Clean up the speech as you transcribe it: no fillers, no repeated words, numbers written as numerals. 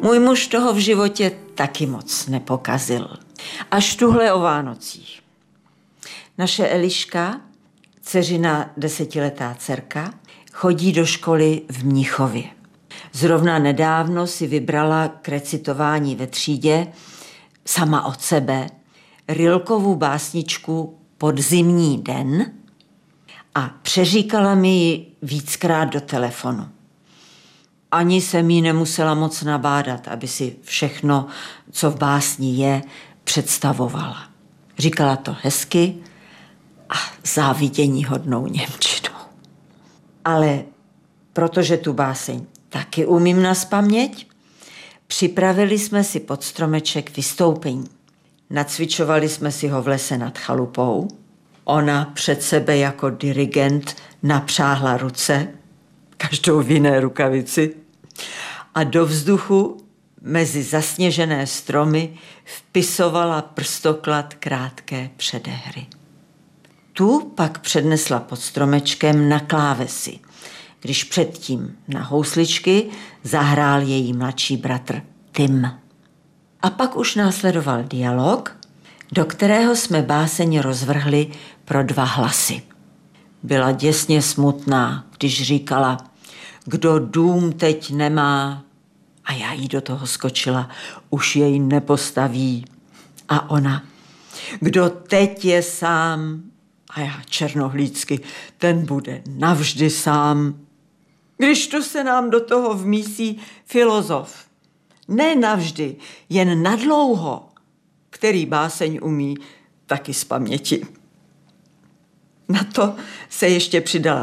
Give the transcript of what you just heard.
Můj muž toho v životě taky moc nepokazil. Až tuhle o Vánocích. Naše Eliška, dceřina 10letá dcerka, chodí do školy v Mnichově. Zrovna nedávno si vybrala k recitování ve třídě sama od sebe Rilkovu básničku Podzimní den a přeříkala mi ji víckrát do telefonu. Ani jsem jí nemusela moc nabádat, aby si všechno, co v básni je, představovala. Říkala to hezky a záviděníhodnou němčinou. Ale protože tu báseň taky umím nazpaměť, připravili jsme si pod stromeček vystoupení. Nacvičovali jsme si ho v lese nad chalupou. Ona před sebe jako dirigent napřáhla ruce, každou v jiné rukavici, a do vzduchu mezi zasněžené stromy vpisovala prstoklad krátké předehry. Tu pak přednesla pod stromečkem na klávesi, když předtím na housličky zahrál její mladší bratr Tim. A pak už následoval dialog, do kterého jsme báseň rozvrhli pro 2 hlasy. Byla děsně smutná, když říkala, kdo dům teď nemá, a já jí do toho skočila, už jej nepostaví. A ona, kdo teď je sám, a já černohlídsky, ten bude navždy sám. Když to se nám do toho vmísí filozof, ne navždy, jen nadlouho, který báseň umí taky z paměti. Na to se ještě přidala